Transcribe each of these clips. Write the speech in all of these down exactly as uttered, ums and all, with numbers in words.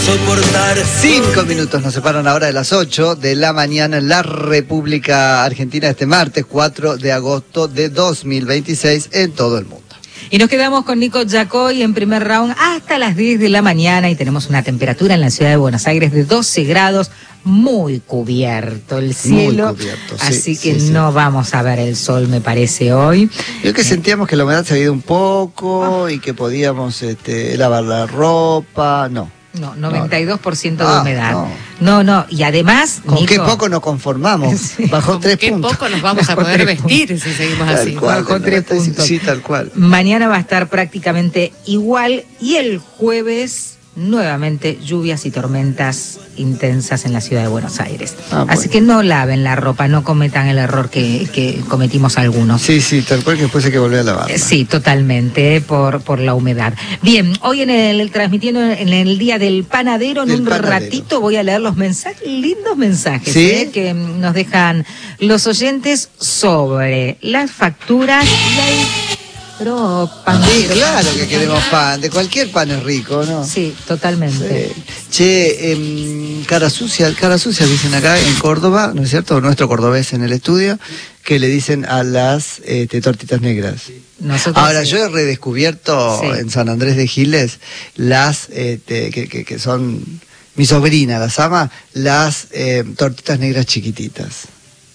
soportar. Cinco minutos nos separan ahora de las ocho de la mañana en la República Argentina este martes cuatro de agosto de dos mil veintiséis en todo el mundo. Y nos quedamos con Nico Yacoy en primer round hasta las diez de la mañana y tenemos una temperatura en la ciudad de Buenos Aires de doce grados, muy cubierto el cielo, muy cubierto, sí, así que sí, no sí. vamos a ver el sol, me parece, hoy. Yo que eh. sentíamos que la humedad se había ido un poco y que podíamos este, lavar la ropa, no. No, noventa y dos por ciento no, de no. humedad. Ah, no. no, no, y además, Con Nico, qué poco nos conformamos, sí. bajó tres qué puntos. poco nos vamos a poder vestir puntos. Si seguimos tal así. Cual, bajó tres puntos. Sí, tal cual. Mañana va a estar prácticamente igual y el jueves nuevamente lluvias y tormentas intensas en la ciudad de Buenos Aires. Ah, bueno. Así que no laven la ropa, no cometan el error que, que cometimos algunos. Sí, sí, tal cual, que después hay que volver a lavarla. Sí, totalmente, por, por la humedad. Bien, hoy en el transmitiendo en el Día del Panadero, en del un panadero. ratito voy a leer los mensajes, lindos mensajes, ¿sí? ¿eh? Que nos dejan los oyentes sobre las facturas y la... Pero pan. Sí, claro que queremos pan, de cualquier pan es rico, ¿no? Sí, totalmente. Sí. Che, eh, cara sucia, cara sucia dicen acá en Córdoba, ¿no es cierto? Nuestro cordobés en el estudio, que le dicen a las este, tortitas negras. Nosotros Ahora, sí. yo he redescubierto sí. en San Andrés de Giles las este, que, que, que son, mi sobrina las ama, las eh, tortitas negras chiquititas.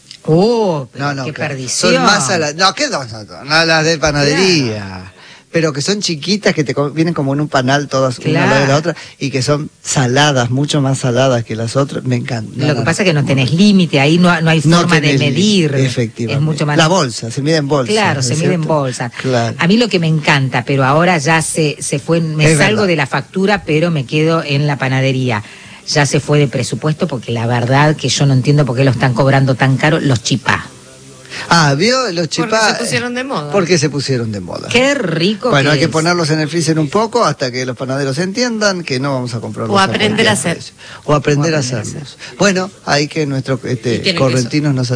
Oh, pero no, no, qué claro. perdición. Son más a la, no, ¿qué no, no, no, las de panadería. Claro. Pero que son chiquitas, que te vienen como en un panal todas claro. una al lado de la otra, y que son saladas, mucho más saladas que las otras, me encanta. Lo no, que no, pasa es no, que no tenés límite, ahí no, no hay no forma de medir. Efectivamente. Es mucho más... La bolsa, se mide en bolsa. Claro, se mide en bolsa. Claro. A mí lo que me encanta, pero ahora ya se, se fue, me es salgo verdad. de la factura, pero me quedo en la panadería. Ya se fue de presupuesto porque la verdad que yo no entiendo por qué lo están cobrando tan caro los chipá. Ah, ¿vio? Los chipá. Porque se pusieron de moda. Porque se pusieron de moda. Qué rico. Bueno, que hay que es. ponerlos en el freezer un poco hasta que los panaderos entiendan que no vamos a comprarlos. O aprender a hacer. O aprender, o aprender a hacerlos. Bueno, hay que nuestros este, correntinos nos